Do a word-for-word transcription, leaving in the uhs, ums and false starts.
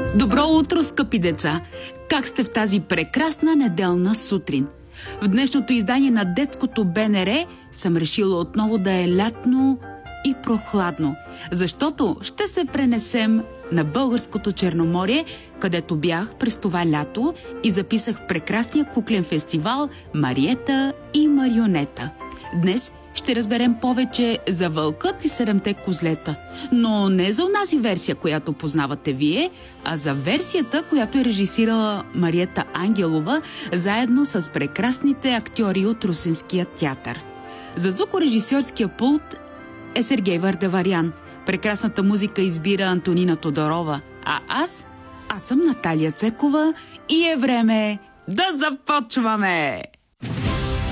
Добро утро, скъпи деца! Как сте в тази прекрасна неделна сутрин? В днешното издание на детското БНР съм решила отново да е лятно и прохладно, защото ще се пренесем на българското Черноморие, където бях през това лято и записах прекрасния куклен фестивал Мариета и Марионета. Днес ще разберем повече за Вълкът и седемте козлета, но не за онази версия, която познавате вие, а за версията, която е режисирала Мариета Ангелова, заедно с прекрасните актьори от Русенския театър. За звукорежисьорския пулт е Сергей Вардаварян. Прекрасната музика избира Антонина Тодорова, а аз, аз съм Наталия Цекова и е време да започваме!